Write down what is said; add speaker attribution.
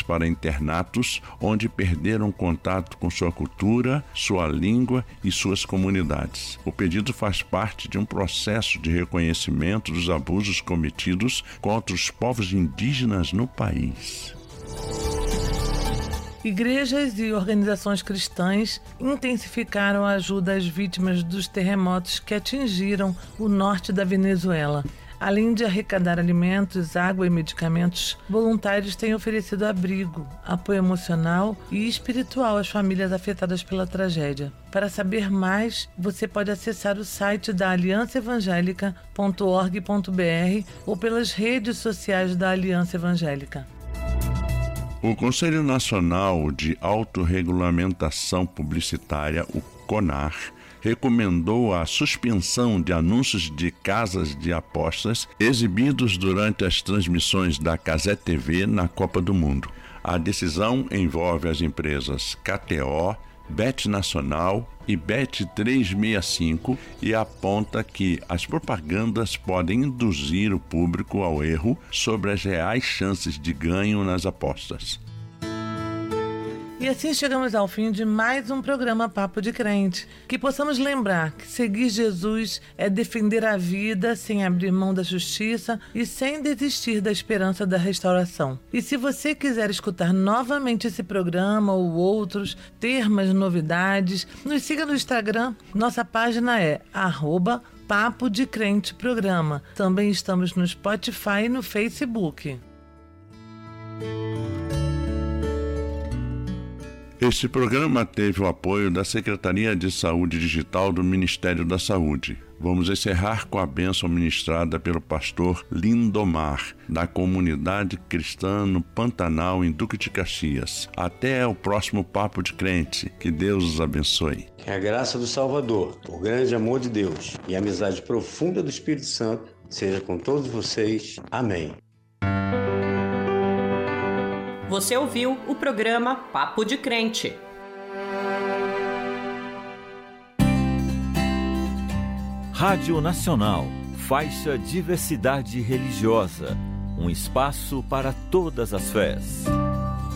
Speaker 1: jovens para internatos, onde perderam contato com sua cultura, sua língua e suas comunidades. O pedido faz parte de um processo de reconhecimento dos abusos cometidos contra os povos indígenas no país.
Speaker 2: Igrejas e organizações cristãs intensificaram a ajuda às vítimas dos terremotos que atingiram o norte da Venezuela. Além de arrecadar alimentos, água e medicamentos, voluntários têm oferecido abrigo, apoio emocional e espiritual às famílias afetadas pela tragédia. Para saber mais, você pode acessar o site da aliançaevangelica.org.br ou pelas redes sociais da Aliança Evangélica.
Speaker 1: O Conselho Nacional de Autorregulamentação Publicitária, o CONAR, recomendou a suspensão de anúncios de casas de apostas exibidos durante as transmissões da Cazé TV na Copa do Mundo. A decisão envolve as empresas KTO, Bet Nacional e Bet365 e aponta que as propagandas podem induzir o público ao erro sobre as reais chances de ganho nas apostas.
Speaker 2: E assim chegamos ao fim de mais um programa Papo de Crente. Que possamos lembrar que seguir Jesus é defender a vida sem abrir mão da justiça e sem desistir da esperança da restauração. E se você quiser escutar novamente esse programa ou outros, ter mais novidades, nos siga no Instagram. Nossa página é @Papo de Crente Programa. Também estamos no Spotify e no Facebook.
Speaker 1: Este programa teve o apoio da Secretaria de Saúde Digital do Ministério da Saúde. Vamos encerrar com a bênção ministrada pelo pastor Lindomar, da comunidade cristã no Pantanal, em Duque de Caxias. Até o próximo Papo de Crente. Que Deus os abençoe.
Speaker 3: Que a graça do Salvador, o grande amor de Deus e a amizade profunda do Espírito Santo seja com todos vocês. Amém.
Speaker 4: Você ouviu o programa Papo de Crente.
Speaker 5: Rádio Nacional, faixa Diversidade Religiosa, um espaço para todas as fés.